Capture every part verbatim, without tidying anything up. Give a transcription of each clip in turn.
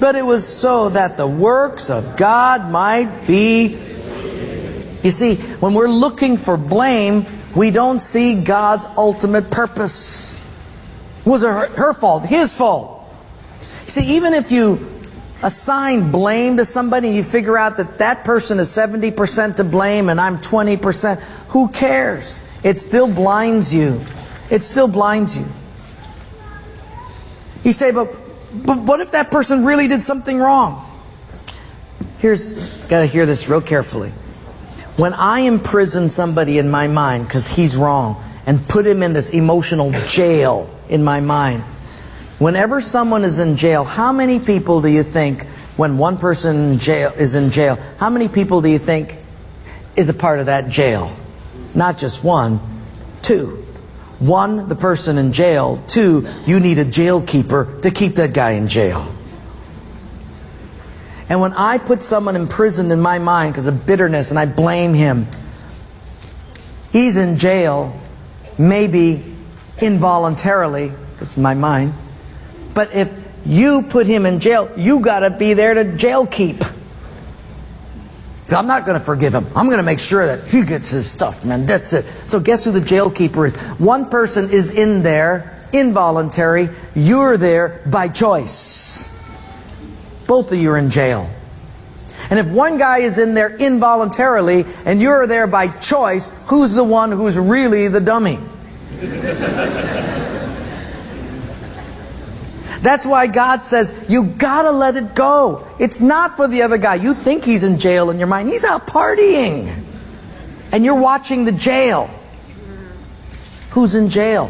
but it was so that the works of God might be. You see, when we're looking for blame, we don't see God's ultimate purpose. It was her, her fault, His fault. See, even if you assign blame to somebody and you figure out that that person is seventy percent to blame and I'm twenty percent, who cares? It still blinds you. It still blinds you. You say, but, but what if that person really did something wrong? Here's, got to hear this real carefully. When I imprison somebody in my mind because he's wrong and put him in this emotional jail in my mind, whenever someone is in jail, how many people do you think, when one person in jail is in jail, how many people do you think is a part of that jail? Not just one, two. One, the person in jail. Two, you need a jail keeper to keep that guy in jail. And when I put someone in prison in my mind because of bitterness and I blame him, he's in jail, maybe involuntarily, because it's my mind. But if you put him in jail, you got to be there to jail keep. I'm not going to forgive him. I'm going to make sure that he gets his stuff, man. That's it. So guess who the jail keeper is? One person is in there, involuntary. You're there by choice. Both of you are in jail. And if one guy is in there involuntarily and you're there by choice, who's the one who's really the dummy? That's why God says, you gotta let it go. It's not for the other guy. You think he's in jail in your mind. He's out partying. And you're watching the jail. Who's in jail?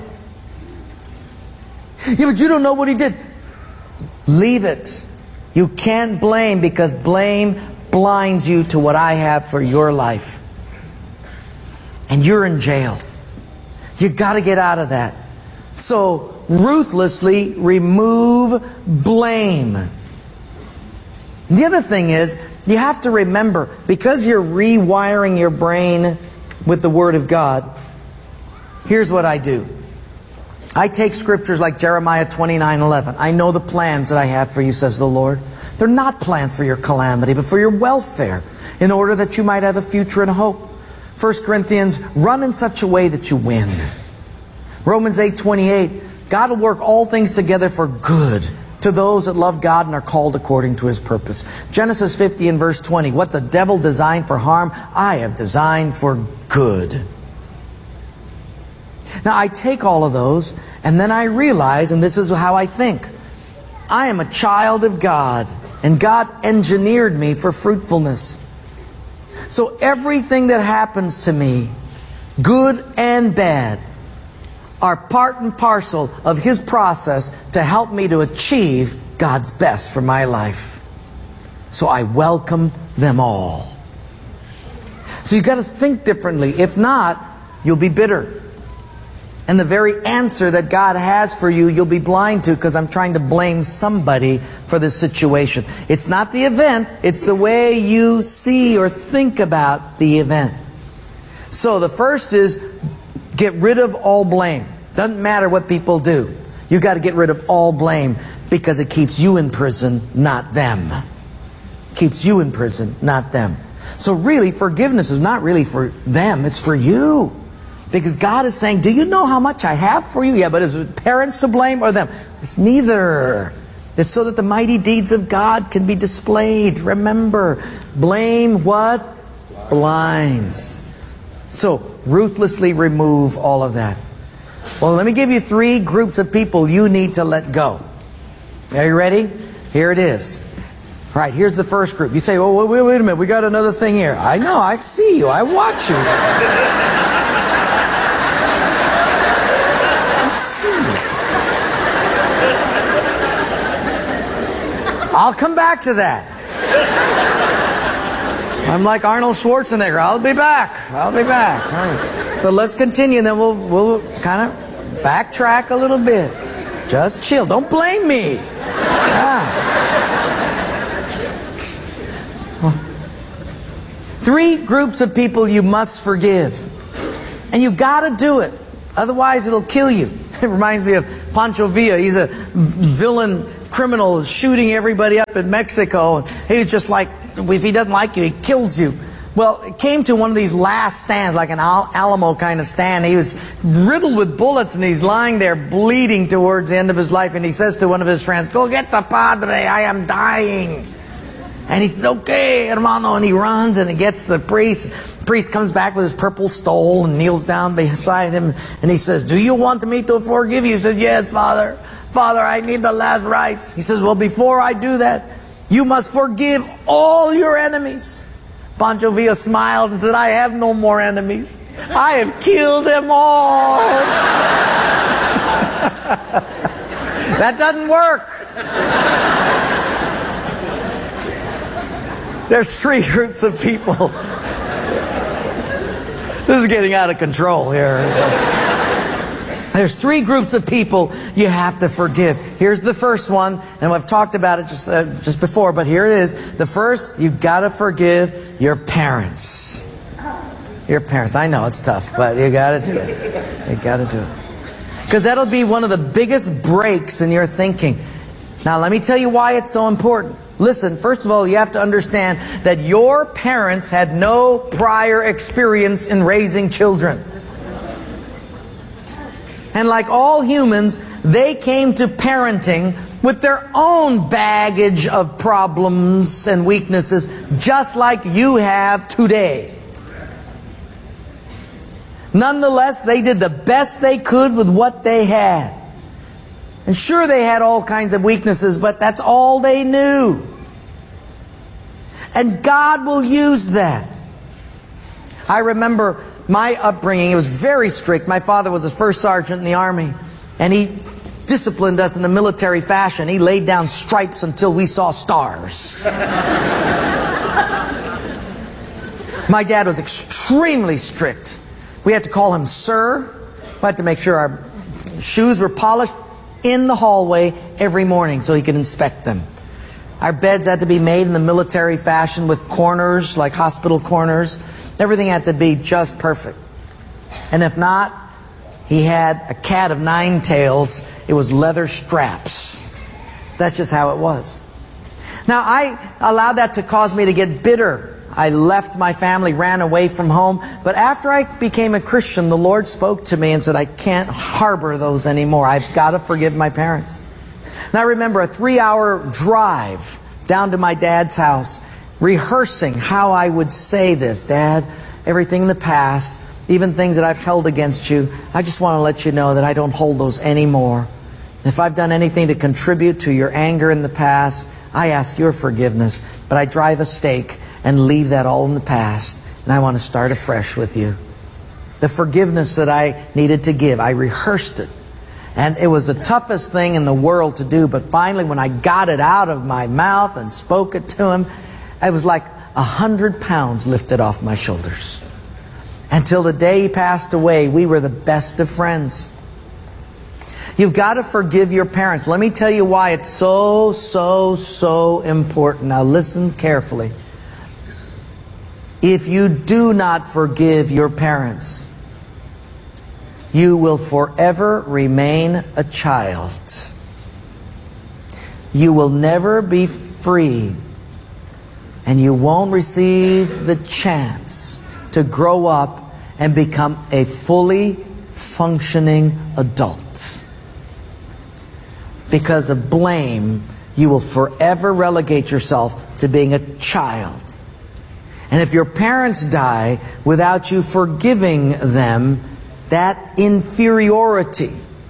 Yeah, but you don't know what he did. Leave it. You can't blame, because blame blinds you to what I have for your life. And you're in jail. You gotta get out of that. So, ruthlessly remove blame. The other thing is, you have to remember, because you're rewiring your brain with the Word of God, here's what I do. I take scriptures like Jeremiah twenty-nine eleven. I know the plans that I have for you, says the Lord. They're not planned for your calamity, but for your welfare, in order that you might have a future and a hope. First Corinthians, run in such a way that you win. Romans eight twenty-eight, God will work all things together for good to those that love God and are called according to His purpose. Genesis fifty and verse twenty, what the devil designed for harm, I have designed for good. Now I take all of those and then I realize, and this is how I think, I am a child of God and God engineered me for fruitfulness. So everything that happens to me, good and bad, are part and parcel of His process to help me to achieve God's best for my life. So I welcome them all. So you've got to think differently. If not, you'll be bitter. And the very answer that God has for you, you'll be blind to, because I'm trying to blame somebody for this situation. It's not the event, it's the way you see or think about the event. So the first is, get rid of all blame. Doesn't matter what people do. You've got to get rid of all blame, because it keeps you in prison, not them. Keeps you in prison, not them. So really, forgiveness is not really for them, it's for you. Because God is saying, do you know how much I have for you? Yeah, but is it parents to blame or them? It's neither. It's so that the mighty deeds of God can be displayed. Remember, blame what? Blinds. So, ruthlessly remove all of that. Well, let me give you three groups of people you need to let go. Are you ready? Here it is. All right, here's the first group. You say, oh, wait, wait a minute, we got another thing here. I know, I see you, I watch you. I'll come back to that. I'm like Arnold Schwarzenegger. I'll be back. I'll be back. All right. But let's continue, and then we'll we'll kind of backtrack a little bit. Just chill. Don't blame me. Ah. Three groups of people you must forgive, and you got to do it. Otherwise, it'll kill you. It reminds me of Pancho Villa. He's a villain criminal is shooting everybody up in Mexico. And he's just like, if he doesn't like you, he kills you. Well, it came to one of these last stands, like an Al Alamo kind of stand. He was riddled with bullets, and he's lying there bleeding towards the end of his life. And he says to one of his friends, "Go get the padre, I am dying." And he says, "Okay, hermano." And he runs and he gets the priest. The priest comes back with his purple stole and kneels down beside him. And he says, "Do you want me to forgive you?" He says, "Yes, Father. Father, I need the last rites." He says, "Well, before I do that, you must forgive all your enemies." Pancho Villa smiled and said, "I have no more enemies. I have killed them all." That doesn't work. There's three groups of people. This is getting out of control here, folks. There's three groups of people you have to forgive. Here's the first one, and I've talked about it just uh, just before, but here it is. The first, you've got to forgive your parents. Your parents. I know it's tough, but you got to do it. You got to do it. Because that'll be one of the biggest breaks in your thinking. Now, let me tell you why it's so important. Listen, first of all, you have to understand that your parents had no prior experience in raising children. And like all humans, they came to parenting with their own baggage of problems and weaknesses, just like you have today. Nonetheless, they did the best they could with what they had. And sure, they had all kinds of weaknesses, but that's all they knew. And God will use that. I remember my upbringing, it was very strict. My father was a first sergeant in the Army, and he disciplined us in the military fashion. He laid down stripes until we saw stars. My dad was extremely strict. We had to call him sir. We had to make sure our shoes were polished in the hallway every morning so he could inspect them. Our beds had to be made in the military fashion with corners, like hospital corners. Everything had to be just perfect. And if not, he had a cat of nine tails. It was leather straps. That's just how it was. Now, I allowed that to cause me to get bitter. I left my family, ran away from home. But after I became a Christian, the Lord spoke to me and said, I can't harbor those anymore. I've got to forgive my parents. And I remember a three-hour drive down to my dad's house, rehearsing how I would say this. Dad, everything in the past, even things that I've held against you, I just want to let you know that I don't hold those anymore. If I've done anything to contribute to your anger in the past, I ask your forgiveness. But I drive a stake and leave that all in the past, and I want to start afresh with you. The forgiveness that I needed to give, I rehearsed it. And it was the toughest thing in the world to do, but finally when I got it out of my mouth and spoke it to him, it was like a hundred pounds lifted off my shoulders. Until the day he passed away, we were the best of friends. You've got to forgive your parents. Let me tell you why it's so, so, so important. Now listen carefully. If you do not forgive your parents, you will forever remain a child. You will never be free, and you won't receive the chance to grow up and become a fully functioning adult. Because of blame, you will forever relegate yourself to being a child. And if your parents die without you forgiving them, that inferiority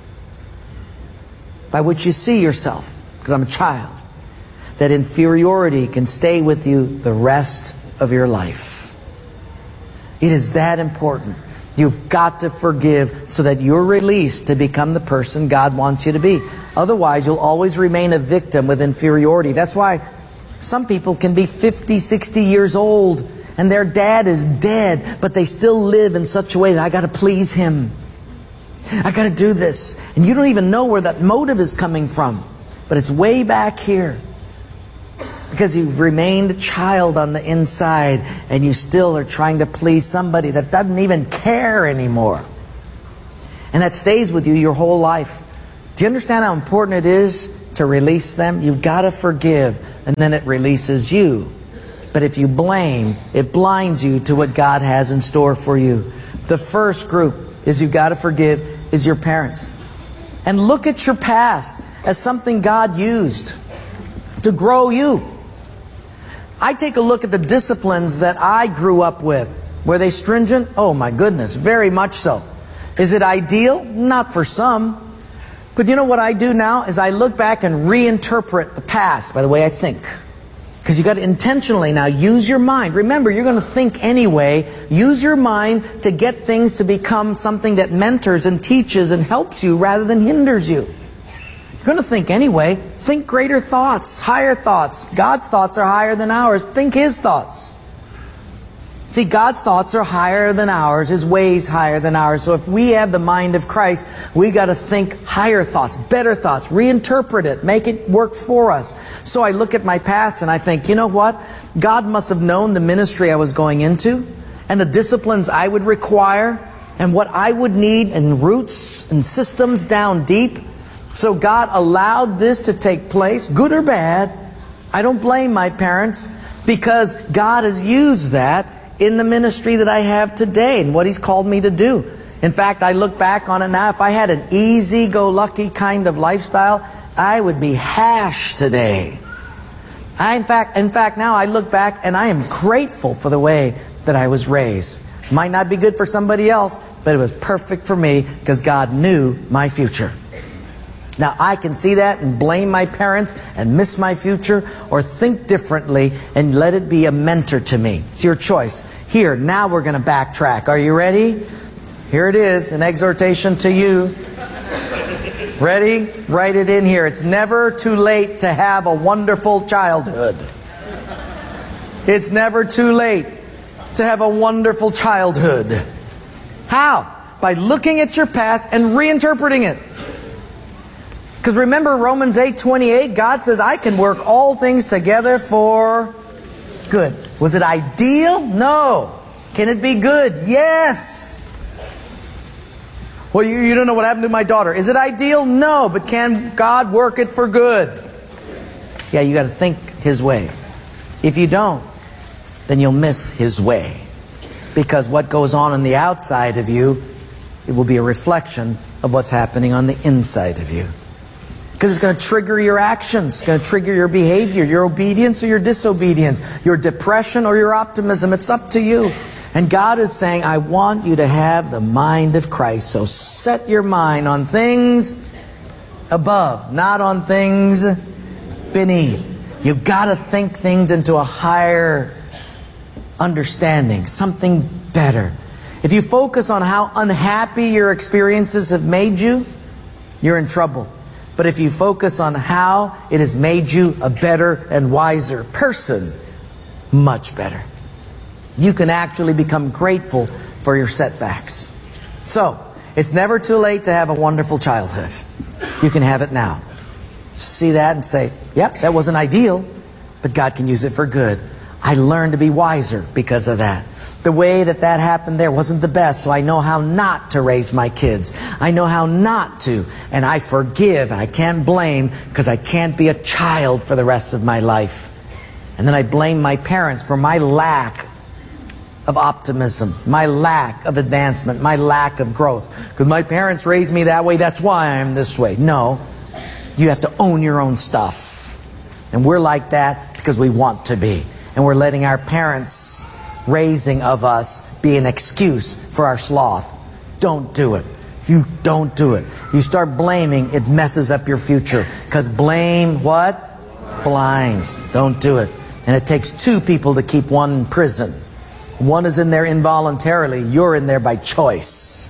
by which you see yourself, because I'm a child, that inferiority can stay with you the rest of your life. It is that important. You've got to forgive so that you're released to become the person God wants you to be. Otherwise, you'll always remain a victim with inferiority. That's why some people can be fifty, sixty years old and their dad is dead, but they still live in such a way that I got to please him. I got to do this. And you don't even know where that motive is coming from. But it's way back here. Because you've remained a child on the inside and you still are trying to please somebody that doesn't even care anymore. And that stays with you your whole life. Do you understand how important it is to release them, you've got to forgive, and then it releases you. But if you blame, it blinds you to what God has in store for you. The first group is you've got to forgive is your parents. And look at your past as something God used to grow you. I take a look at the disciplines that I grew up with. Were they stringent? Oh my goodness, very much so. Is it ideal? Not for some. But you know what I do now is I look back and reinterpret the past by the way I think. Because you've got to intentionally now use your mind. Remember, you're going to think anyway. Use your mind to get things to become something that mentors and teaches and helps you rather than hinders you. You're going to think anyway. Think greater thoughts, higher thoughts. God's thoughts are higher than ours. Think His thoughts. See, God's thoughts are higher than ours. His ways higher than ours. So if we have the mind of Christ, we got to think higher thoughts, better thoughts, reinterpret it, make it work for us. So I look at my past and I think, you know what? God must have known the ministry I was going into and the disciplines I would require and what I would need and roots and systems down deep. So God allowed this to take place, good or bad. I don't blame my parents because God has used that in the ministry that I have today and what He's called me to do. In fact, I look back on it now. If I had an easy-go-lucky kind of lifestyle, I would be hash today. I, in fact, in fact, now I look back and I am grateful for the way that I was raised. Might not be good for somebody else, but it was perfect for me because God knew my future. Now, I can see that and blame my parents and miss my future or think differently and let it be a mentor to me. It's your choice. Here, now we're going to backtrack. Are you ready? Here it is, an exhortation to you. Ready? Write it in here. It's never too late to have a wonderful childhood. It's never too late to have a wonderful childhood. How? By looking at your past and reinterpreting it. Because remember Romans eight twenty-eight, God says, I can work all things together for good. Was it ideal? No. Can it be good? Yes. Well, you, you don't know what happened to my daughter. Is it ideal? No. But can God work it for good? Yeah, you got to think His way. If you don't, then you'll miss His way. Because what goes on on the outside of you, it will be a reflection of what's happening on the inside of you. Because it's going to trigger your actions. It's going to trigger your behavior, your obedience or your disobedience, your depression or your optimism. It's up to you. And God is saying, I want you to have the mind of Christ. So set your mind on things above, not on things beneath. You've got to think things into a higher understanding, something better. If you focus on how unhappy your experiences have made you, you're in trouble. But if you focus on how it has made you a better and wiser person, much better. You can actually become grateful for your setbacks. So, it's never too late to have a wonderful childhood. You can have it now. See that and say, yep, that wasn't ideal, but God can use it for good. I learned to be wiser because of that. The way that that happened there wasn't the best, so I know how not to raise my kids. I know how not to, and I forgive. I can't blame because I can't be a child for the rest of my life. And then I blame my parents for my lack of optimism, my lack of advancement, my lack of growth. Because my parents raised me that way, that's why I'm this way. No, you have to own your own stuff. And we're like that because we want to be. And we're letting our parents' raising of us be an excuse for our sloth. Don't do it. You don't do it. You start blaming, it messes up your future. Because blame, what? Blinds. Don't do it. And it takes two people to keep one in prison. One is in there involuntarily. You're in there by choice.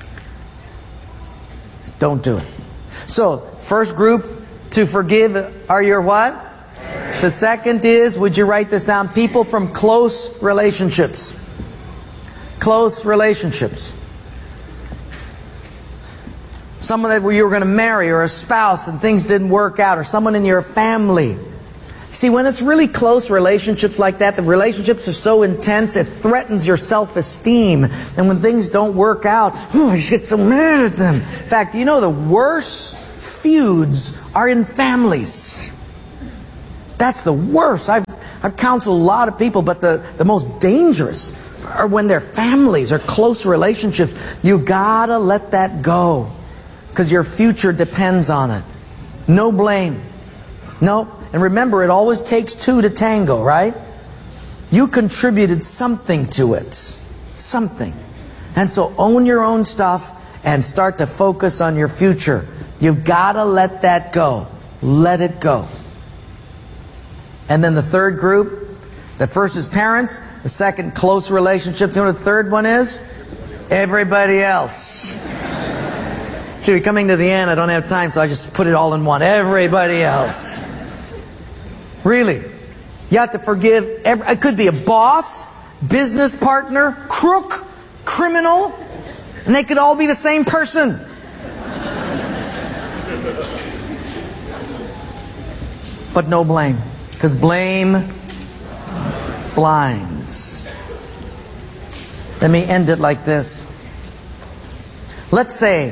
Don't do it. So, first group to forgive are your what? The second is, would you write this down? People from close relationships. Close relationships. Someone that you were going to marry or a spouse and things didn't work out, or someone in your family. See, when it's really close relationships like that, the relationships are so intense, it threatens your self-esteem. And when things don't work out, oh, I just get so mad at them. In fact, you know the worst feuds are in families. That's the worst. I've, I've counseled a lot of people, but the, the most dangerous are when their families or close relationships. You gotta let that go, because your future depends on it. No blame. No. And remember, it always takes two to tango, right? You contributed something to it. Something. And so own your own stuff and start to focus on your future. You've got to let that go. Let it go. And then the third group, the first is parents, the second, close relationships. You know what the third one is? Everybody else. See, we're coming to the end. I don't have time, so I just put it all in one. Everybody else. Really. You have to forgive. Every, it could be a boss, business partner, crook, criminal, and they could all be the same person. But no blame, because blame blinds. Let me end it like this. Let's say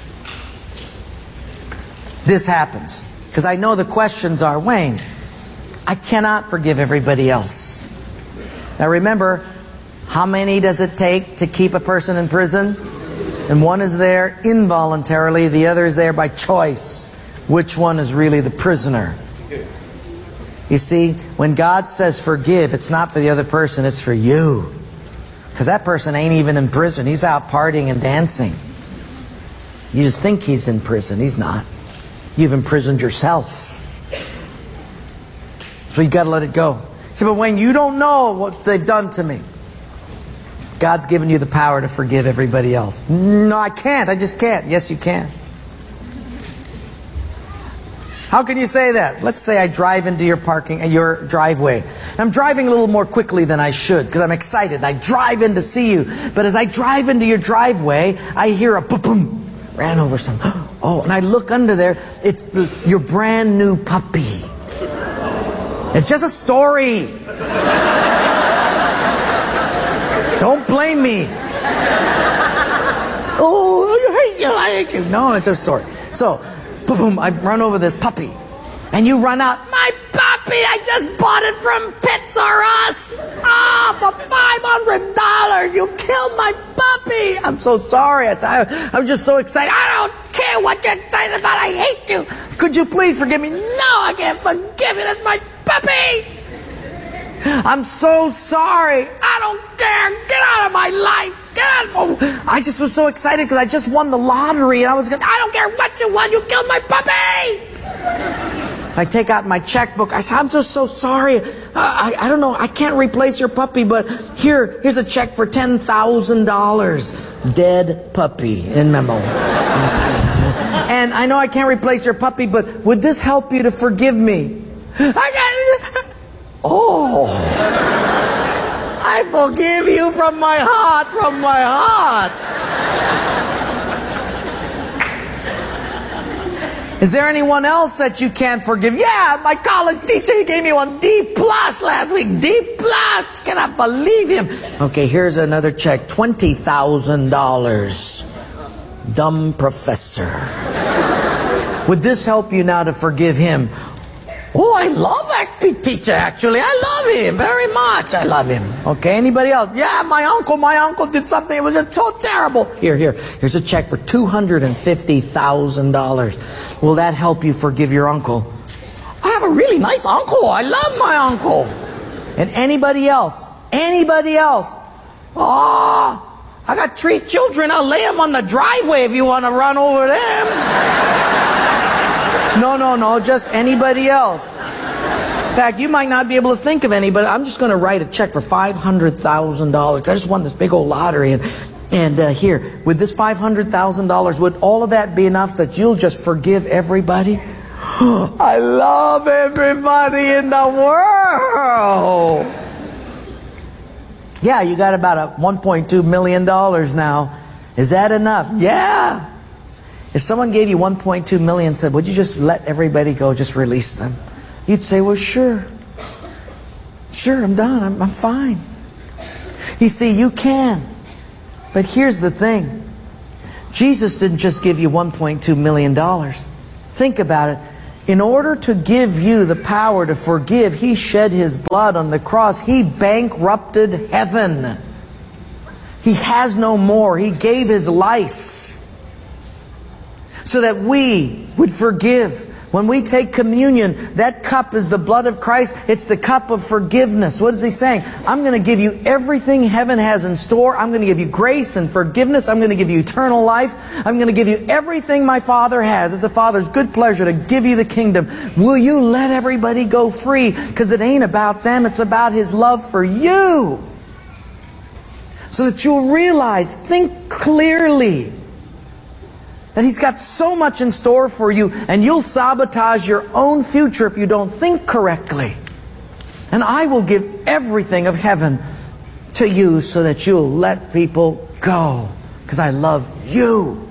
this happens, because I know the questions are, Wayne, I cannot forgive everybody else. Now remember, how many does it take to keep a person in prison? And one is there involuntarily, the other is there by choice. Which one is really the prisoner? You see, when God says forgive, it's not for the other person, it's for you. Because that person ain't even in prison. He's out partying and dancing. You just think he's in prison. He's not. You've imprisoned yourself. So you got to let it go. See, but Wayne, you don't know what they've done to me. God's given you the power to forgive everybody else. No, I can't. I just can't. Yes, you can. How can you say that? Let's say I drive into your parking, your driveway. And I'm driving a little more quickly than I should because I'm excited. I drive in to see you. But as I drive into your driveway, I hear a boom, boom, ran over some. Oh, and I look under there. It's the, your brand new puppy. It's just a story. Don't blame me. Oh, I hate you. I hate you. No, it's just a story. So, boom, I run over this puppy. And you run out, my puppy, I just bought it from Pets R Us. Ah, oh, for five hundred dollars. You killed my puppy. I'm so sorry. I, I'm just so excited. I don't care what you're excited about. I hate you. Could you please forgive me? No, I can't forgive you. That's my puppy. I'm so sorry. I don't care. Get out of my life. Get out. Oh, I just was so excited because I just won the lottery and I was going to, I don't care what you won. You killed my puppy. I take out my checkbook. I say, I'm just so sorry. Uh, I, I don't know. I can't replace your puppy, but here, here's a check for ten thousand dollars. Dead puppy in memo. And I know I can't replace your puppy, but would this help you to forgive me? I got Oh, I forgive you from my heart, from my heart. Is there anyone else that you can't forgive? Yeah, my college teacher, he gave me one D plus last week. D plus. Cannot believe him. Okay, here's another check. twenty thousand dollars. Dumb professor. Would this help you now to forgive him? Oh, I love that teacher, actually. I love him very much. I love him. Okay, anybody else? Yeah, my uncle, my uncle did something. It was just so terrible. Here, here. Here's a check for two hundred fifty thousand dollars. Will that help you forgive your uncle? I have a really nice uncle. I love my uncle. And anybody else? Anybody else? Oh, I got three children. I'll lay them on the driveway if you want to run over them. No, no, no, just anybody else. In fact, you might not be able to think of anybody. I'm just going to write a check for five hundred thousand dollars. I just won this big old lottery. And, and uh, here, with this five hundred thousand dollars, would all of that be enough that you'll just forgive everybody? I love everybody in the world. Yeah, you got about a one point two million dollars now. Is that enough? Yeah. If someone gave you one point two million dollars and said, would you just let everybody go, just release them? You'd say, well, sure. Sure, I'm done. I'm, I'm fine. You see, you can. But here's the thing. Jesus didn't just give you one point two million dollars. Think about it. In order to give you the power to forgive, He shed His blood on the cross. He bankrupted heaven. He has no more. He gave His life so that we would forgive. When we take communion, that cup is the blood of Christ. It's the cup of forgiveness. What is He saying? I'm going to give you everything heaven has in store. I'm going to give you grace and forgiveness. I'm going to give you eternal life. I'm going to give you everything my Father has. It's a Father's good pleasure to give you the kingdom. Will you let everybody go free? Because it ain't about them. It's about His love for you. So that you'll realize, think clearly, that He's got so much in store for you, and you'll sabotage your own future if you don't think correctly. And I will give everything of heaven to you so that you'll let people go, because I love you.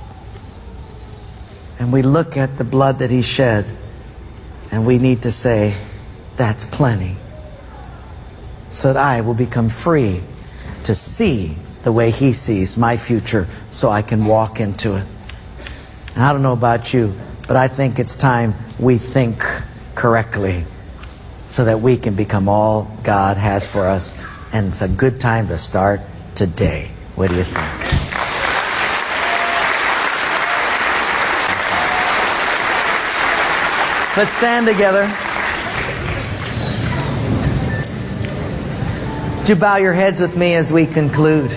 And we look at the blood that He shed, and we need to say, that's plenty, so that I will become free to see the way He sees my future, so I can walk into it. And I don't know about you, but I think it's time we think correctly so that we can become all God has for us. And it's a good time to start today. What do you think? Let's stand together. Would you bow your heads with me as we conclude?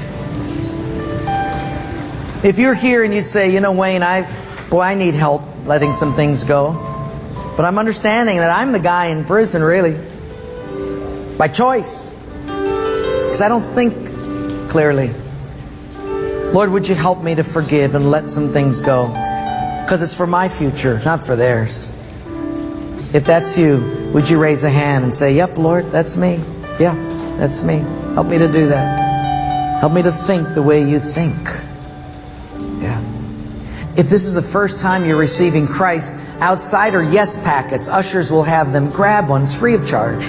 If you're here and you'd say, you know, Wayne, I've Boy, I need help letting some things go. But I'm understanding that I'm the guy in prison, really. By choice. Because I don't think clearly. Lord, would you help me to forgive and let some things go? Because it's for my future, not for theirs. If that's you, would you raise a hand and say, yep, Lord, that's me. Yeah, that's me. Help me to do that. Help me to think the way you think. Yeah. If this is the first time you're receiving Christ, outside are yes packets. Ushers will have them. Grab one. It's free of charge.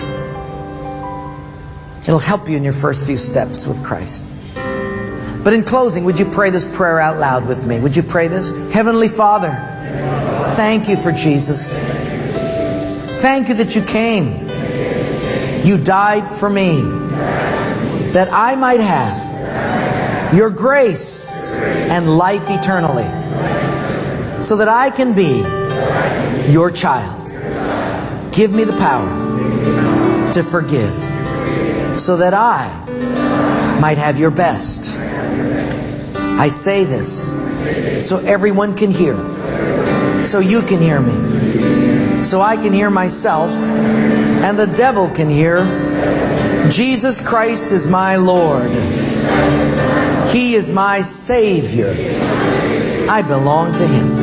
It'll help you in your first few steps with Christ. But in closing, would you pray this prayer out loud with me? Would you pray this? Heavenly Father, thank you for Jesus. Thank you that you came. You died for me, that I might have your grace and life eternally, so that I can be your child. Give me the power to forgive, so that I might have your best. I say this so everyone can hear, so you can hear me, so I can hear myself, and the devil can hear. Jesus Christ is my Lord. He is my Savior. I belong to Him.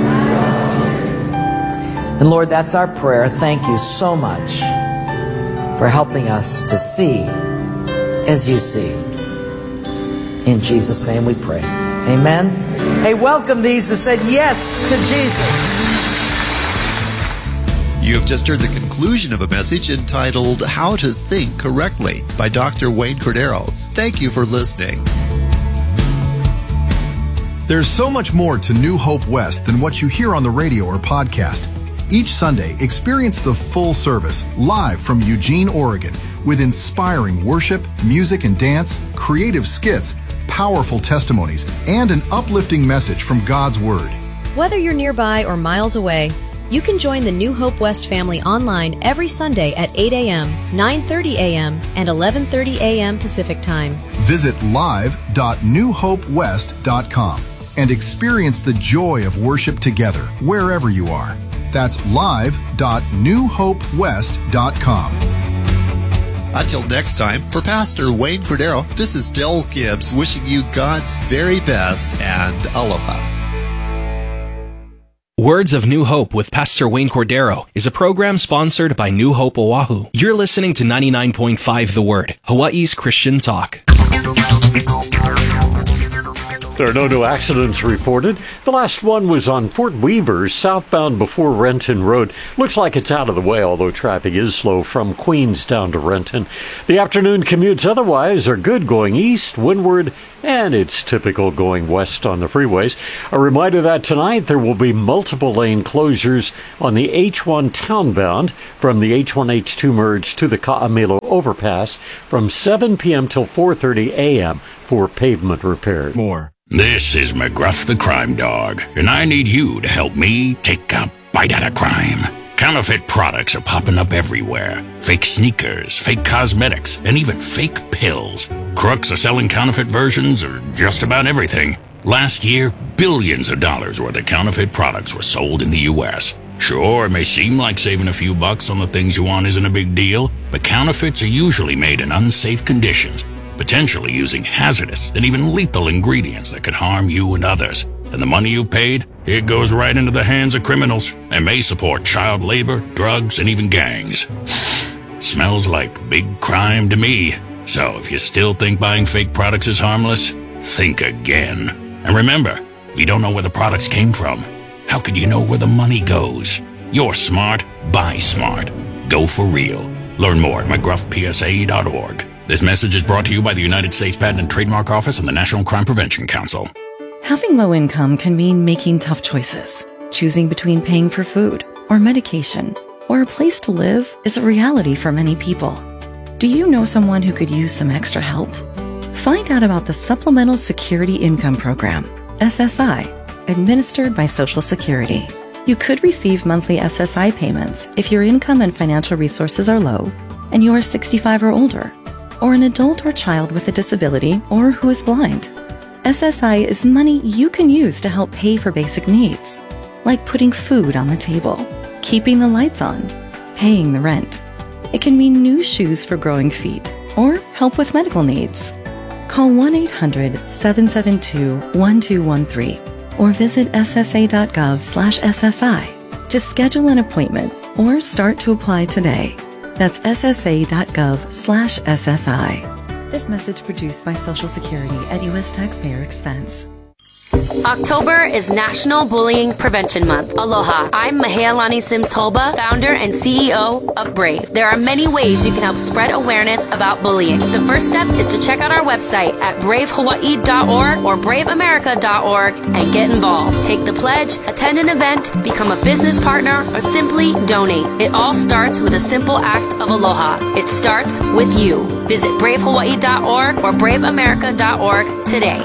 And Lord, that's our prayer. Thank you so much for helping us to see as you see. In Jesus' name we pray. Amen. Hey, welcome these who said yes to Jesus. You have just heard the conclusion of a message entitled How to Think Correctly by Doctor Wayne Cordeiro. Thank you for listening. There's so much more to New Hope West than what you hear on the radio or podcast. Each Sunday, experience the full service live from Eugene, Oregon, with inspiring worship, music and dance, creative skits, powerful testimonies, and an uplifting message from God's Word. Whether you're nearby or miles away, you can join the New Hope West family online every Sunday at eight a.m., nine thirty a.m., and eleven thirty a.m. Pacific Time. Visit live dot new hope west dot com and experience the joy of worship together wherever you are. That's live dot new hope west dot com. Until next time, for Pastor Wayne Cordeiro, this is Del Gibbs wishing you God's very best and aloha. Words of New Hope with Pastor Wayne Cordeiro is a program sponsored by New Hope Oahu. You're listening to ninety-nine point five The Word, Hawaii's Christian talk. There are no new accidents reported. The last one was on Fort Weaver, southbound before Renton Road. Looks like it's out of the way, although traffic is slow from Queens down to Renton. The afternoon commutes otherwise are good going east, windward, and it's typical going west on the freeways. A reminder that tonight there will be multiple lane closures on the H one townbound from the H one H two merge to the Ka'amilo overpass from seven p.m. till four thirty a.m. for pavement repair. More. This is McGruff the Crime Dog, and I need you to help me take a bite out of crime. Counterfeit products are popping up everywhere. Fake sneakers, fake cosmetics, and even fake pills. Crooks are selling counterfeit versions of just about everything. Last year, billions of dollars worth of counterfeit products were sold in the U S Sure, it may seem like saving a few bucks on the things you want isn't a big deal, but counterfeits are usually made in unsafe conditions, potentially using hazardous and even lethal ingredients that could harm you and others. And the money you've paid, it goes right into the hands of criminals and may support child labor, drugs, and even gangs. Smells like big crime to me. So if you still think buying fake products is harmless, think again. And remember, if you don't know where the products came from, how could you know where the money goes? You're smart, buy smart. Go for real. Learn more at mcgruff p s a dot org. This message is brought to you by the United States Patent and Trademark Office and the National Crime Prevention Council. Having low income can mean making tough choices. Choosing between paying for food or medication or a place to live is a reality for many people. Do you know someone who could use some extra help? Find out about the Supplemental Security Income Program, S S I, administered by Social Security. You could receive monthly S S I payments if your income and financial resources are low and you are sixty-five or older, or an adult or child with a disability or who is blind. S S I is money you can use to help pay for basic needs, like putting food on the table, keeping the lights on, paying the rent. It can mean new shoes for growing feet or help with medical needs. Call one eight hundred, seven seven two, one two one three or visit s s a dot gov slash S S I to schedule an appointment or start to apply today. That's s s a dot gov slash S S I. This message produced by Social Security at U S taxpayer expense. October is National Bullying Prevention Month. Aloha. I'm Mahealani Sims Tolba, founder and C E O of Brave. There are many ways you can help spread awareness about bullying. The first step is to check out our website at brave hawaii dot org or brave america dot org and get involved. Take the pledge, attend an event, become a business partner, or simply donate. It all starts with a simple act of aloha. It starts with you. Visit brave hawaii dot org or brave america dot org today.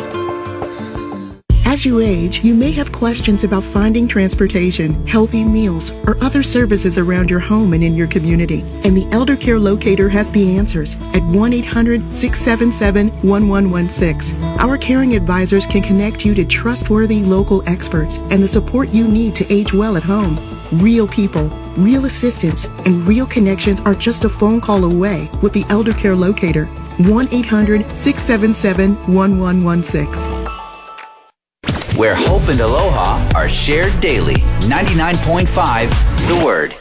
As you age, you may have questions about finding transportation, healthy meals, or other services around your home and in your community. And the Elder Care Locator has the answers at one eight hundred, six seven seven, one one one six. Our caring advisors can connect you to trustworthy local experts and the support you need to age well at home. Real people, real assistance, and real connections are just a phone call away with the Elder Care Locator. one eight hundred, six seven seven, one one one six. Where hope and aloha are shared daily. ninety-nine point five The Word.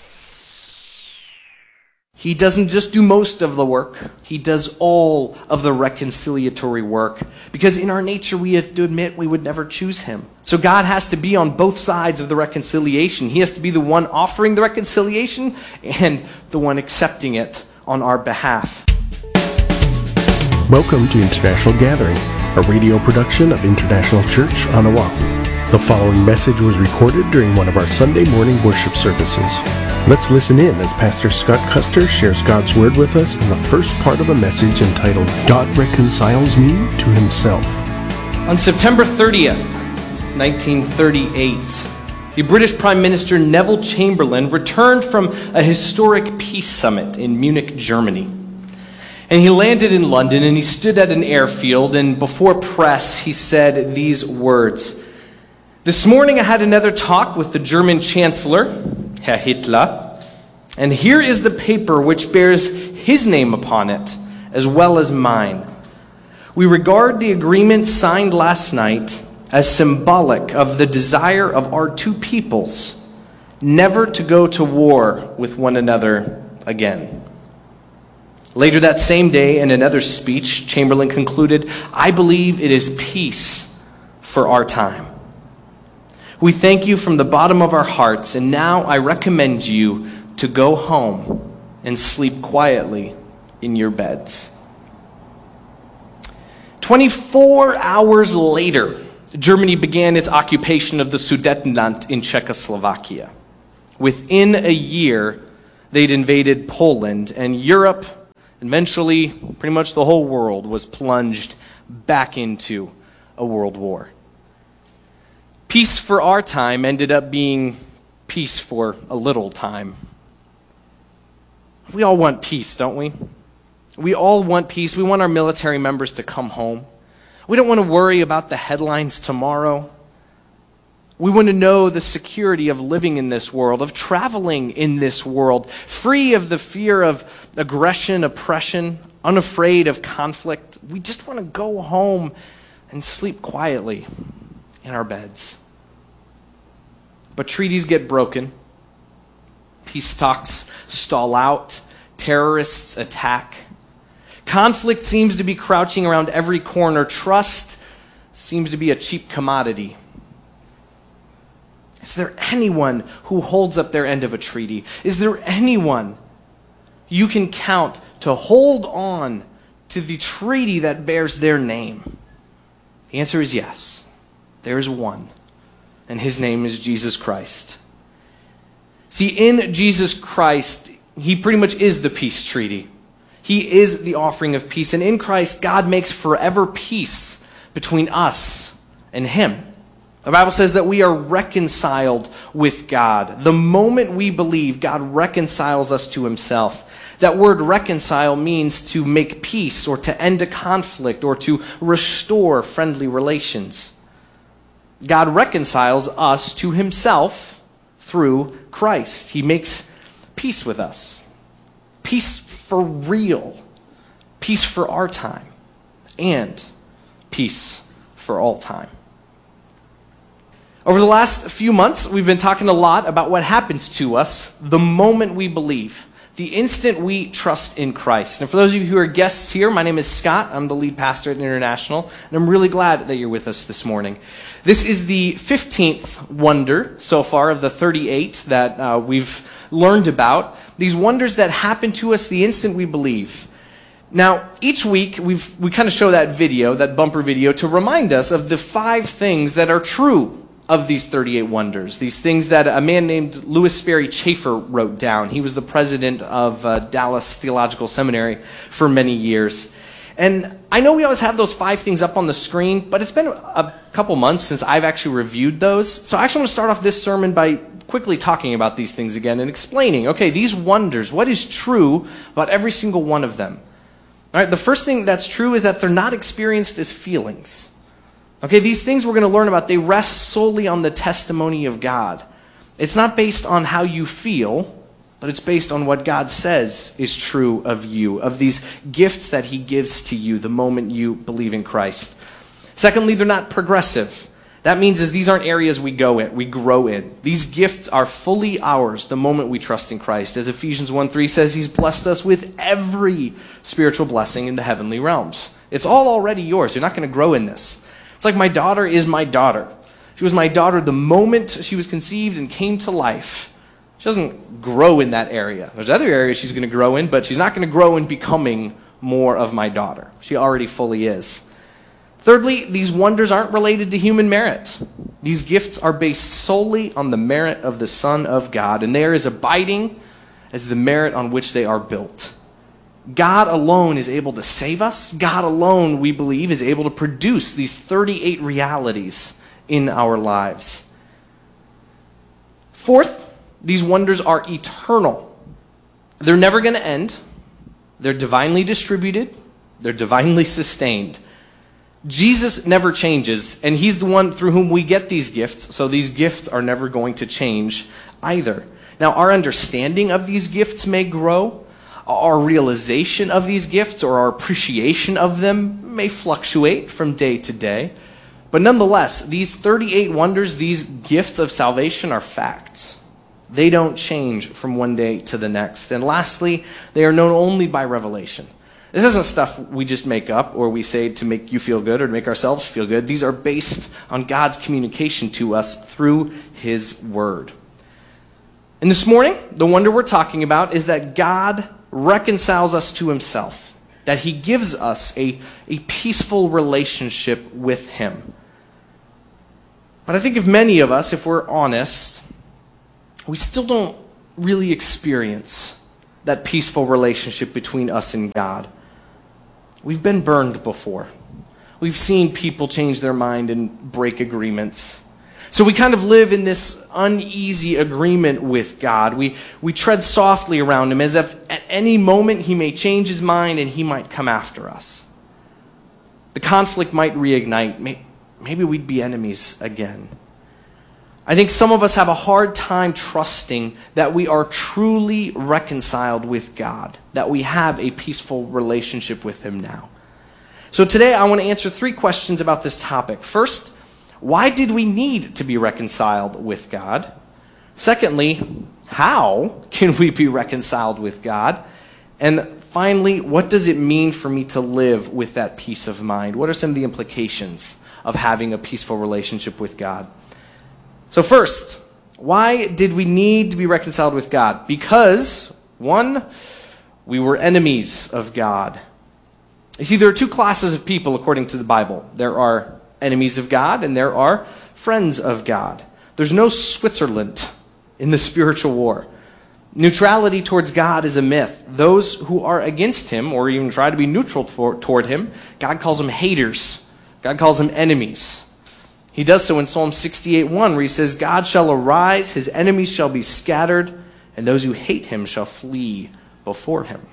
He doesn't just do most of the work. He does all of the reconciliatory work. Because in our nature, we have to admit we would never choose him. So God has to be on both sides of the reconciliation. He has to be the one offering the reconciliation and the one accepting it on our behalf. Welcome to International Gathering, a radio production of International Church on Oahu. The following message was recorded during one of our Sunday morning worship services. Let's listen in as Pastor Scott Custer shares God's Word with us in the first part of a message entitled, God Reconciles Me to Himself. On September thirtieth, nineteen thirty-eight, the British Prime Minister Neville Chamberlain returned from a historic peace summit in Munich, Germany. And he landed in London, and he stood at an airfield, and before press, he said these words. This morning I had another talk with the German Chancellor, Herr Hitler, and here is the paper which bears his name upon it, as well as mine. We regard the agreement signed last night as symbolic of the desire of our two peoples never to go to war with one another again. Later that same day, in another speech, Chamberlain concluded, I believe it is peace for our time. We thank you from the bottom of our hearts, and now I recommend you to go home and sleep quietly in your beds. twenty-four hours later, Germany began its occupation of the Sudetenland in Czechoslovakia. Within a year, they'd invaded Poland, and Europe, eventually pretty much the whole world, was plunged back into a world war. Peace for our time ended up being peace for a little time. We all want peace, don't we? We all want peace. We want our military members to come home. We don't want to worry about the headlines tomorrow. We want to know the security of living in this world, of traveling in this world, free of the fear of aggression, oppression, unafraid of conflict. We just want to go home and sleep quietly in our beds. But treaties get broken. Peace talks stall out. Terrorists attack. Conflict seems to be crouching around every corner. Trust seems to be a cheap commodity. Is there anyone who holds up their end of a treaty? Is there anyone you can count to hold on to the treaty that bears their name? The answer is yes. There is one, and his name is Jesus Christ. See, in Jesus Christ, he pretty much is the peace treaty. He is the offering of peace, and in Christ, God makes forever peace between us and him. The Bible says that we are reconciled with God. The moment we believe, God reconciles us to himself. That word reconcile means to make peace or to end a conflict or to restore friendly relations. God reconciles us to himself through Christ. He makes peace with us. Peace for real. Peace for our time. And peace for all time. Over the last few months, we've been talking a lot about what happens to us the moment we believe, the instant we trust in Christ. And for those of you who are guests here, my name is Scott. I'm the lead pastor at International, and I'm really glad that you're with us this morning. This is the fifteenth wonder so far of the thirty-eight that uh, we've learned about. These wonders that happen to us the instant we believe. Now, each week, we've, we kind of show that video, that bumper video, to remind us of the five things that are true of these thirty-eight wonders, these things that a man named Lewis Sperry Chafer wrote down. He was the president of uh, Dallas Theological Seminary for many years. And I know we always have those five things up on the screen, but it's been a couple months since I've actually reviewed those. So I actually want to start off this sermon by quickly talking about these things again and explaining, okay, these wonders, what is true about every single one of them? All right, the first thing that's true is that they're not experienced as feelings. Okay, these things we're going to learn about, they rest solely on the testimony of God. It's not based on how you feel, but it's based on what God says is true of you, of these gifts that he gives to you the moment you believe in Christ. Secondly, they're not progressive. That means is these aren't areas we go in, we grow in. These gifts are fully ours the moment we trust in Christ. As Ephesians one three says, he's blessed us with every spiritual blessing in the heavenly realms. It's all already yours. You're not going to grow in this. It's like my daughter is my daughter. She was my daughter the moment she was conceived and came to life. She doesn't grow in that area. There's other areas she's going to grow in, but she's not going to grow in becoming more of my daughter. She already fully is. Thirdly, these wonders aren't related to human merit. These gifts are based solely on the merit of the Son of God, and they are as abiding as the merit on which they are built. God alone is able to save us. God alone, we believe, is able to produce these thirty-eight realities in our lives. Fourth, these wonders are eternal. They're never going to end. They're divinely distributed. They're divinely sustained. Jesus never changes, and he's the one through whom we get these gifts, so these gifts are never going to change either. Now, our understanding of these gifts may grow. Our realization of these gifts or our appreciation of them may fluctuate from day to day. But nonetheless, these thirty-eight wonders, these gifts of salvation are facts. They don't change from one day to the next. And lastly, they are known only by revelation. This isn't stuff we just make up or we say to make you feel good or to make ourselves feel good. These are based on God's communication to us through His Word. And this morning, the wonder we're talking about is that God reconciles us to Himself, that He gives us a, a peaceful relationship with Him. But I think if many of us, if we're honest, we still don't really experience that peaceful relationship between us and God. We've been burned before. We've seen people change their mind and break agreements. So we kind of live in this uneasy agreement with God. We, we tread softly around Him as if at any moment He may change His mind and He might come after us. The conflict might reignite. Maybe we'd be enemies again. I think some of us have a hard time trusting that we are truly reconciled with God, that we have a peaceful relationship with Him now. So today I want to answer three questions about this topic. First, why did we need to be reconciled with God? Secondly, how can we be reconciled with God? And finally, what does it mean for me to live with that peace of mind? What are some of the implications of having a peaceful relationship with God? So first, why did we need to be reconciled with God? Because, one, we were enemies of God. You see, there are two classes of people according to the Bible. There are enemies of God and there are friends of God. There's no Switzerland in the spiritual war. Neutrality towards God is a myth. Those who are against Him or even try to be neutral for, toward Him, God calls them haters. God calls them enemies. He does so in Psalm sixty-eight one, where He says, God shall arise, His enemies shall be scattered, and those who hate Him shall flee before Him.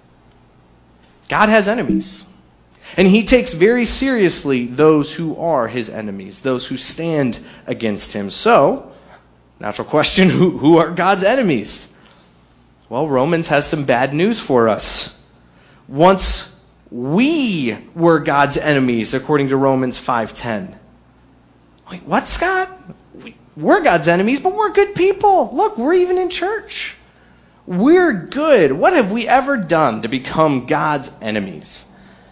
God has enemies. And He takes very seriously those who are His enemies, those who stand against Him. So, natural question, who, who are God's enemies? Well, Romans has some bad news for us. Once we were God's enemies, according to Romans five ten. Wait, what, Scott? We're God's enemies, but we're good people. Look, we're even in church. We're good. What have we ever done to become God's enemies?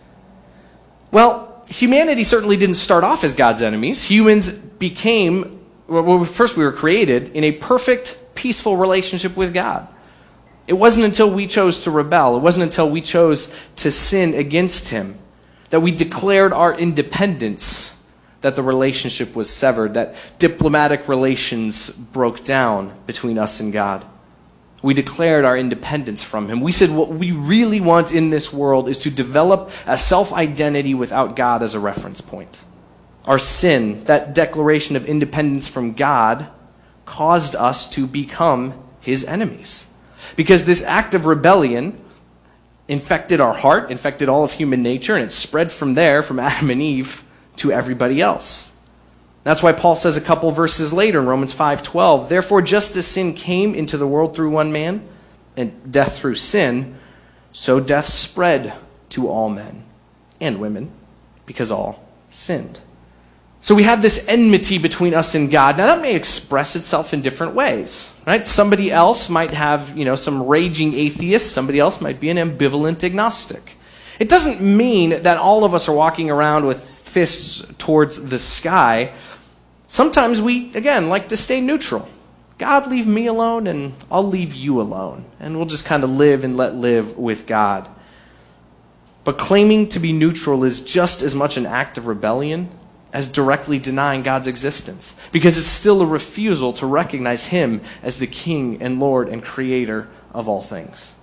Well, humanity certainly didn't start off as God's enemies. Humans became, well, first we were created in a perfect, peaceful relationship with God. It wasn't until we chose to rebel, it wasn't until we chose to sin against Him, that we declared our independence, that the relationship was severed, that diplomatic relations broke down between us and God. We declared our independence from Him. We said what we really want in this world is to develop a self-identity without God as a reference point. Our sin, that declaration of independence from God, caused us to become His enemies. Because this act of rebellion infected our heart, infected all of human nature, and it spread from there, from Adam and Eve, to everybody else. That's why Paul says a couple verses later in Romans five twelve, therefore just as sin came into the world through one man, and death through sin, so death spread to all men and women, because all sinned. So we have this enmity between us and God. Now that may express itself in different ways, right? Somebody else might have, you know, some raging atheist. Somebody else might be an ambivalent agnostic. It doesn't mean that all of us are walking around with fists towards the sky. Sometimes we, again, like to stay neutral. God, leave me alone and I'll leave you alone. And we'll just kind of live and let live with God. But claiming to be neutral is just as much an act of rebellion as directly denying God's existence, because it's still a refusal to recognize Him as the King and Lord and Creator of all things.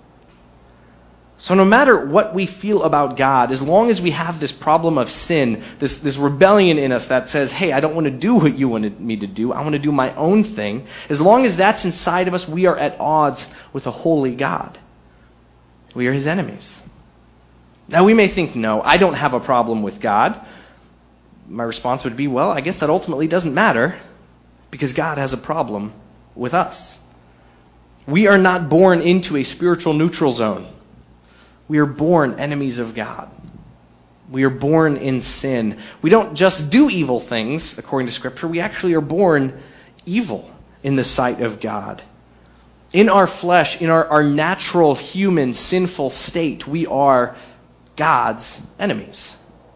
So no matter what we feel about God, as long as we have this problem of sin, this, this rebellion in us that says, hey, I don't want to do what you wanted me to do, I want to do my own thing, as long as that's inside of us, we are at odds with a holy God. We are His enemies. Now we may think, no, I don't have a problem with God. My response would be, well, I guess that ultimately doesn't matter, because God has a problem with us. We are not born into a spiritual neutral zone. We are born enemies of God. We are born in sin. We don't just do evil things, according to Scripture. We actually are born evil in the sight of God. In our flesh, in our, our natural human sinful state, we are God's enemies.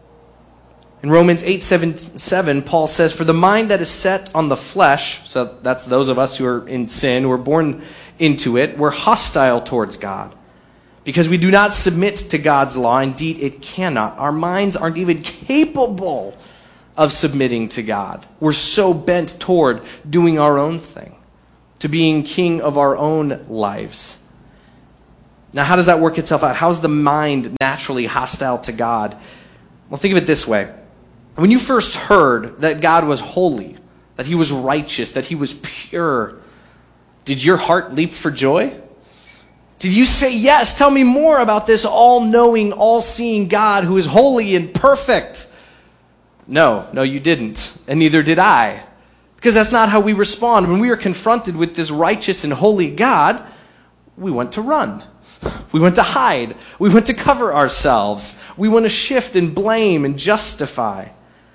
In Romans eight seven, Paul says, "For the mind that is set on the flesh," so that's those of us who are in sin, who are born into it, we're hostile towards God. Because we do not submit to God's law. Indeed, it cannot. Our minds aren't even capable of submitting to God. We're so bent toward doing our own thing, to being king of our own lives. Now, how does that work itself out? How's the mind naturally hostile to God? Well, think of it this way. When you first heard that God was holy, that he was righteous, that he was pure, did your heart leap for joy? Did you say, yes, tell me more about this all-knowing, all-seeing God who is holy and perfect? No, no, you didn't, and neither did I. Because that's not how we respond. When we are confronted with this righteous and holy God, we want to run. We want to hide. We want to cover ourselves. We want to shift and blame and justify.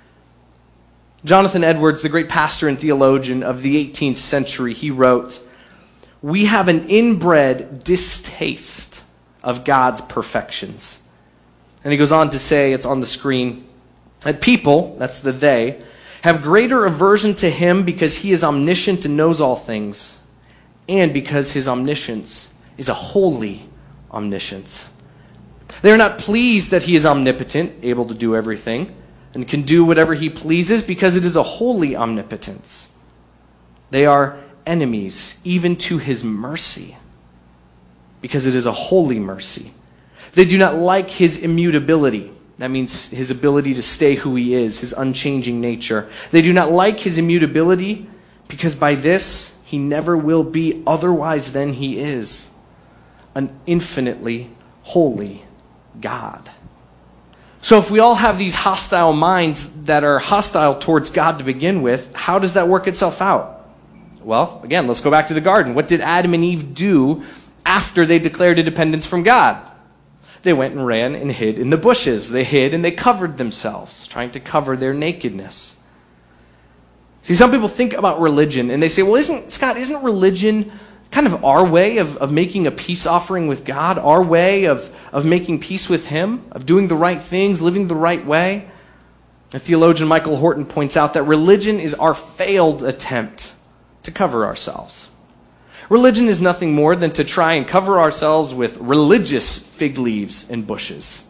Jonathan Edwards, the great pastor and theologian of the eighteenth century, he wrote, "We have an inbred distaste of God's perfections." And he goes on to say, it's on the screen, that people, that's the they, have greater aversion to him because he is omniscient and knows all things, and because his omniscience is a holy omniscience. They are not pleased that he is omnipotent, able to do everything, and can do whatever he pleases, because it is a holy omnipotence. They are enemies even to his mercy, because it is a holy mercy. They do not like his immutability. That means his ability to stay who he is, his unchanging nature. They do not like his immutability, because by this he never will be otherwise than he is, an infinitely holy God. So if we all have these hostile minds that are hostile towards God to begin with, how does that work itself out? Well, again, let's go back to the garden. What did Adam and Eve do after they declared independence from God? They went and ran and hid in the bushes. They hid and they covered themselves, trying to cover their nakedness. See, some people think about religion and they say, well, isn't, Scott, isn't religion kind of our way of, of making a peace offering with God, our way of, of making peace with him, of doing the right things, living the right way? The theologian Michael Horton points out that religion is our failed attempt to cover ourselves. Religion is nothing more than to try and cover ourselves with religious fig leaves and bushes.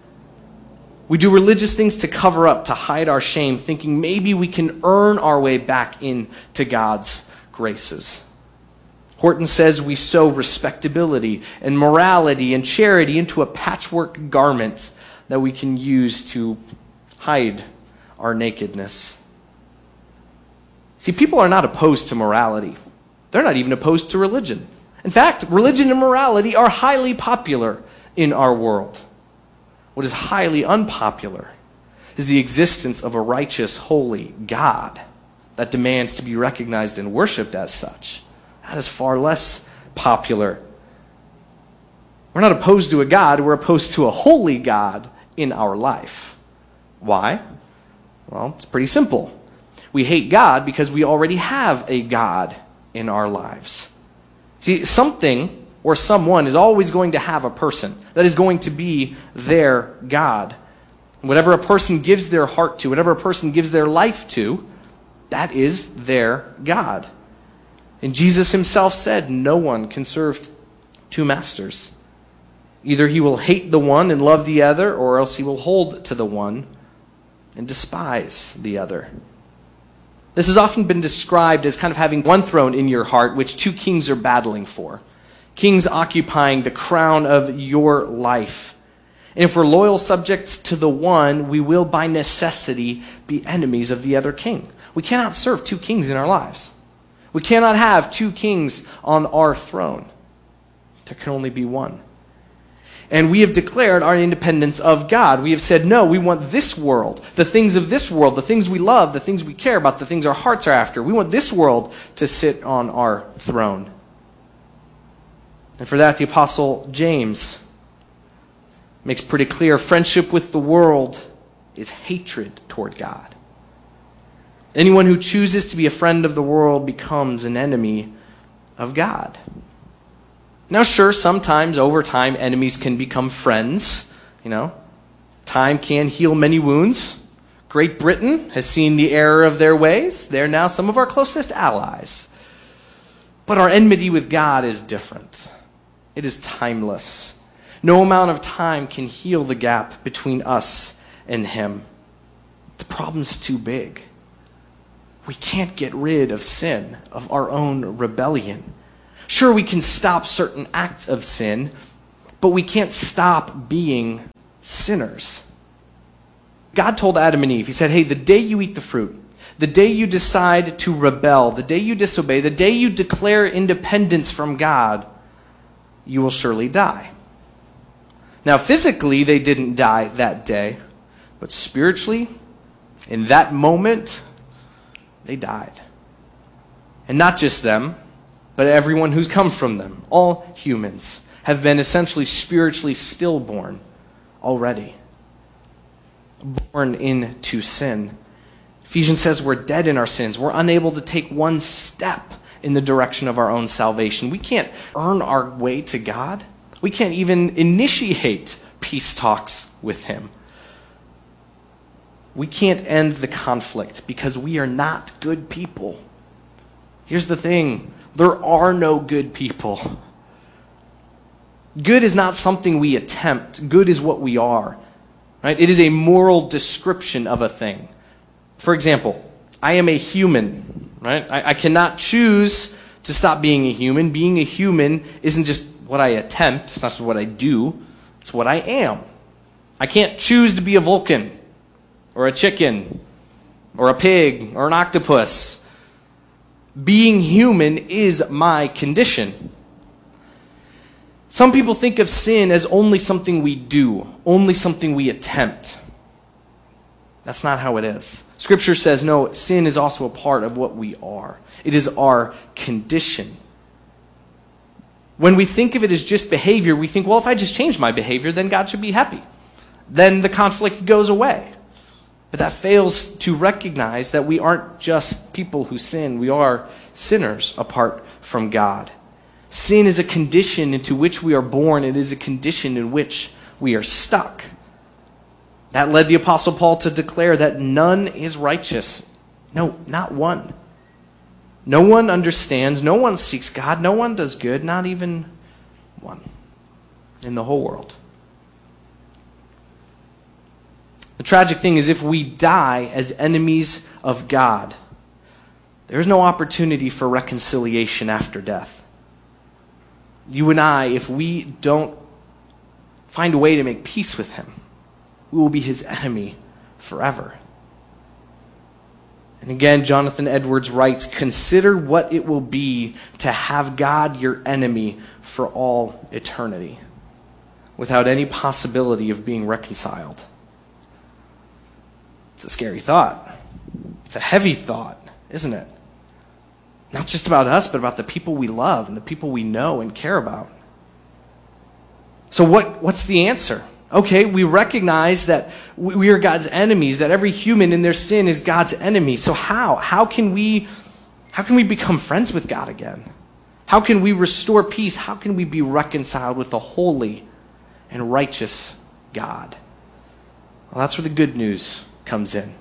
We do religious things to cover up, to hide our shame, thinking maybe we can earn our way back into God's graces. Horton says we sew respectability and morality and charity into a patchwork garment that we can use to hide our nakedness. See, people are not opposed to morality. They're not even opposed to religion. In fact, religion and morality are highly popular in our world. What is highly unpopular is the existence of a righteous, holy God that demands to be recognized and worshiped as such. That is far less popular. We're not opposed to a God, we're opposed to a holy God in our life. Why? Well, it's pretty simple. We hate God because we already have a God in our lives. See, something or someone is always going to have a person that is going to be their God. Whatever a person gives their heart to, whatever a person gives their life to, that is their God. And Jesus himself said, no one can serve two masters. Either he will hate the one and love the other, or else he will hold to the one and despise the other. This has often been described as kind of having one throne in your heart, which two kings are battling for. Kings occupying the crown of your life. And if we're loyal subjects to the one, we will by necessity be enemies of the other king. We cannot serve two kings in our lives. We cannot have two kings on our throne. There can only be one. And we have declared our independence of God. We have said, no, we want this world, the things of this world, the things we love, the things we care about, the things our hearts are after. We want this world to sit on our throne. And for that, the Apostle James makes pretty clear, friendship with the world is hatred toward God. Anyone who chooses to be a friend of the world becomes an enemy of God. Now, sure, sometimes over time, enemies can become friends. You know, Time can heal many wounds. Great Britain has seen the error of their ways. They're now some of our closest allies. But our enmity with God is different. It is timeless. No amount of time can heal the gap between us and him. The problem's too big. We can't get rid of sin, of our own rebellion. Sure, we can stop certain acts of sin, but we can't stop being sinners. God told Adam and Eve, he said, hey, the day you eat the fruit, the day you decide to rebel, the day you disobey, the day you declare independence from God, you will surely die. Now, physically, they didn't die that day, but spiritually, in that moment, they died. And not just them, but everyone who's come from them. All humans have been essentially spiritually stillborn already. Born into sin. Ephesians says we're dead in our sins. We're unable to take one step in the direction of our own salvation. We can't earn our way to God. We can't even initiate peace talks with him. We can't end the conflict because we are not good people. Here's the thing. There are no good people. Good is not something we attempt. Good is what we are. Right? It is a moral description of a thing. For example, I am a human. Right? I, I cannot choose to stop being a human. Being a human isn't just what I attempt. It's not just what I do. It's what I am. I can't choose to be a Vulcan or a chicken or a pig or an octopus. Being human is my condition. Some people think of sin as only something we do, only something we attempt. That's not how it is. Scripture says, no, sin is also a part of what we are. It is our condition. When we think of it as just behavior, we think, well, if I just change my behavior, then God should be happy. Then the conflict goes away. But that fails to recognize that we aren't just people who sin. We are sinners apart from God. Sin is a condition into which we are born. It is a condition in which we are stuck. That led the Apostle Paul to declare that none is righteous. No, not one. No one understands. No one seeks God. No one does good. Not even one in the whole world. The tragic thing is if we die as enemies of God, there's no opportunity for reconciliation after death. You and I, if we don't find a way to make peace with him, we will be his enemy forever. And again, Jonathan Edwards writes, consider what it will be to have God your enemy for all eternity, without any possibility of being reconciled. It's a scary thought. It's a heavy thought, isn't it? Not just about us, but about the people we love and the people we know and care about. So what, what's the answer? Okay, we recognize that we are God's enemies, that every human in their sin is God's enemy. So how? How can we, how can we become friends with God again? How can we restore peace? How can we be reconciled with the holy and righteous God? Well, that's where the good news comes in.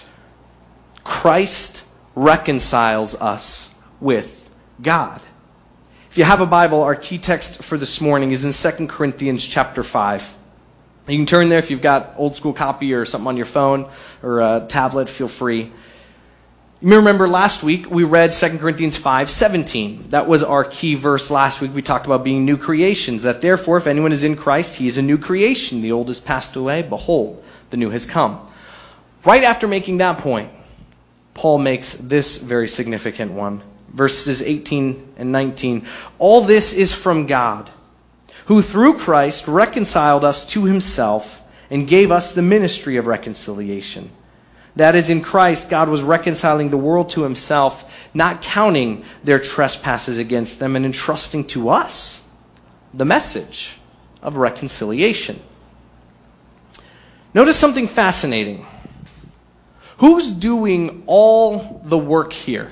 Christ reconciles us with God. If you have a Bible, our key text for this morning is in Second Corinthians chapter five. You can turn there if you've got old school copy or something on your phone or a tablet, feel free. You may remember last week we read Second Corinthians five seventeen. That was our key verse last week. We talked about being new creations, that therefore if anyone is in Christ, he is a new creation. The old has passed away, behold, the new has come. Right after making that point, Paul makes this very significant one. Verses eighteen and nineteen. All this is from God, who through Christ reconciled us to himself and gave us the ministry of reconciliation. That is, in Christ, God was reconciling the world to himself, not counting their trespasses against them, and entrusting to us the message of reconciliation. Notice something fascinating. Who's doing all the work here?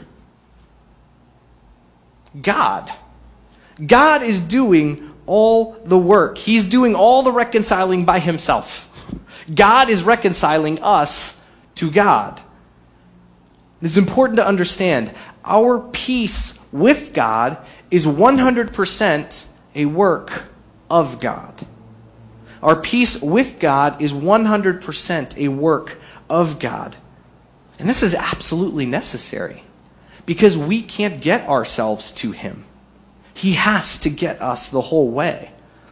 God. God is doing all the work. He's doing all the reconciling by himself. God is reconciling us to God. It's important to understand our peace with God is one hundred percent a work of God. Our peace with God is one hundred percent a work of God. And this is absolutely necessary because we can't get ourselves to him. He has to get us the whole way.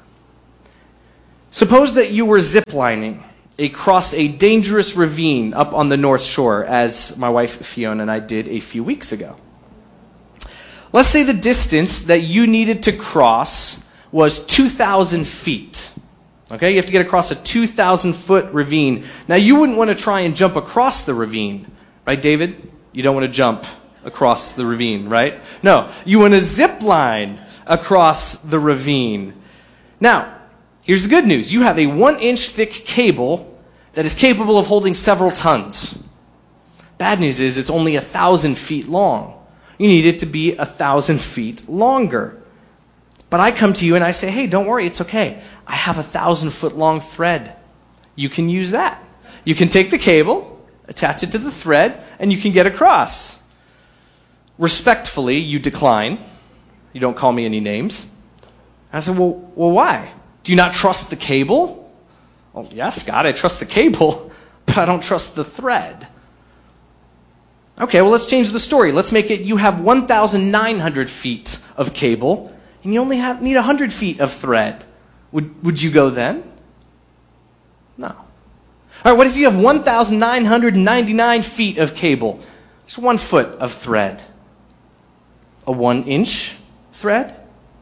Suppose that you were ziplining across a dangerous ravine up on the North Shore, as my wife Fiona and I did a few weeks ago. Let's say the distance that you needed to cross was two thousand feet. Okay, you have to get across a two thousand foot ravine. Now, you wouldn't want to try and jump across the ravine, right, David? You don't want to jump across the ravine, right? No, you want to zip line across the ravine. Now, here's the good news. You have a one inch thick cable that is capable of holding several tons. Bad news is it's only a thousand feet long. You need it to be a thousand feet longer. But I come to you and I say, hey, don't worry, it's okay. I have a thousand foot long thread. You can use that. You can take the cable, attach it to the thread, and you can get across. Respectfully, you decline. You don't call me any names. I said, well, well, why? Do you not trust the cable? Oh, yes, God, I trust the cable, but I don't trust the thread. Okay, well, let's change the story. Let's make it you have one thousand nine hundred feet of cable, and you only have, need one hundred feet of thread. Would, would you go then? No. All right, what if you have one thousand nine hundred ninety-nine feet of cable? Just one foot of thread. A one inch thread?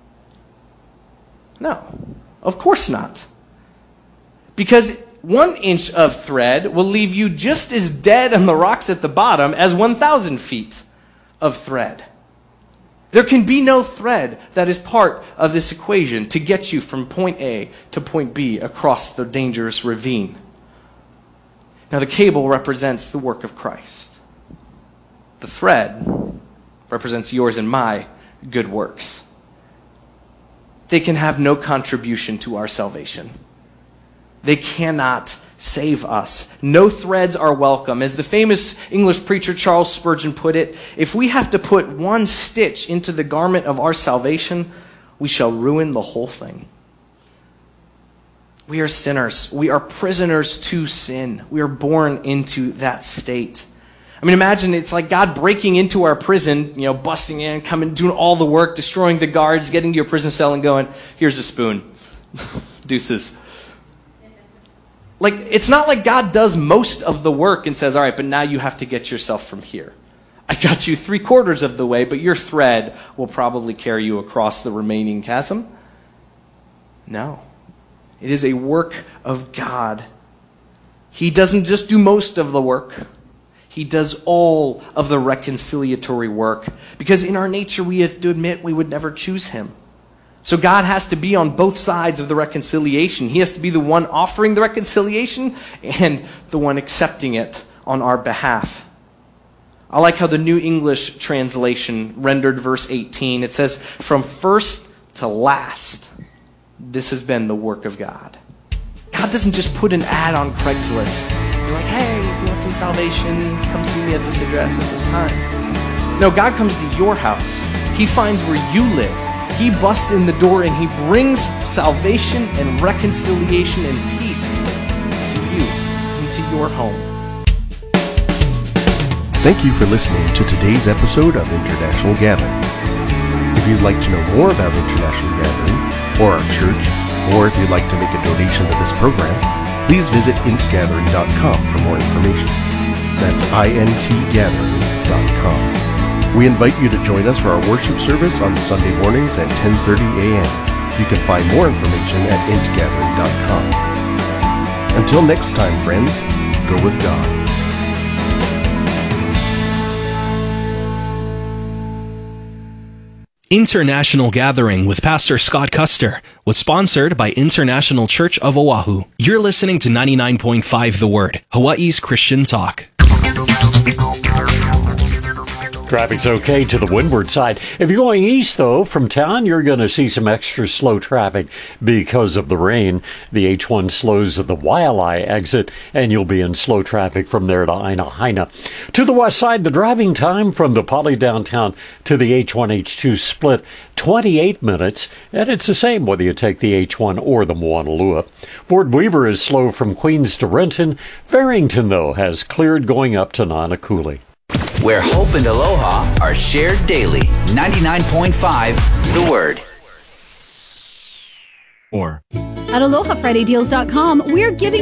No, of course not. Because one inch of thread will leave you just as dead on the rocks at the bottom as one thousand feet of thread. There can be no thread that is part of this equation to get you from point A to point B across the dangerous ravine. Now, the cable represents the work of Christ. The thread represents yours and my good works. They can have no contribution to our salvation. They cannot save us. No threads are welcome. As the famous English preacher Charles Spurgeon put it, if we have to put one stitch into the garment of our salvation, we shall ruin the whole thing. We are sinners. We are prisoners to sin. We are born into that state. I mean, imagine it's like God breaking into our prison, you know, busting in, coming, doing all the work, destroying the guards, getting to your prison cell and going, here's a spoon. Deuces. Like, it's not like God does most of the work and says, all right, but now you have to get yourself from here. I got you three quarters of the way, but your thread will probably carry you across the remaining chasm. No. It is a work of God. He doesn't just do most of the work. He does all of the reconciliatory work. Because in our nature, we have to admit we would never choose him. So God has to be on both sides of the reconciliation. He has to be the one offering the reconciliation and the one accepting it on our behalf. I like how the New English translation rendered verse eighteen. It says, from first to last, this has been the work of God. God doesn't just put an ad on Craigslist. You're like, hey, if you want some salvation, come see me at this address at this time. No, God comes to your house. He finds where you live. He busts in the door and he brings salvation and reconciliation and peace to you, into your home. Thank you for listening to today's episode of International Gathering. If you'd like to know more about International Gathering or our church, or if you'd like to make a donation to this program, please visit int gathering dot com for more information. That's I N T gathering dot com. We invite you to join us for our worship service on Sunday mornings at ten thirty a.m. You can find more information at int gathering dot com. Until next time, friends, go with God. International Gathering with Pastor Scott Custer was sponsored by International Church of Oahu. You're listening to ninety-nine point five The Word, Hawaii's Christian talk. Traffic's okay to the windward side. If you're going east, though, from town, you're going to see some extra slow traffic because of the rain. The H one slows at the Waialae exit, and you'll be in slow traffic from there to Aina Haina. To the west side, the driving time from the Poly downtown to the H one H two split, twenty-eight minutes, and it's the same whether you take the H one or the Moanalua. Fort Weaver is slow from Queens to Renton. Farrington, though, has cleared going up to Nanakuli. Where hope and aloha are shared daily. ninety-nine point five The Word. Or at aloha friday deals dot com, we're giving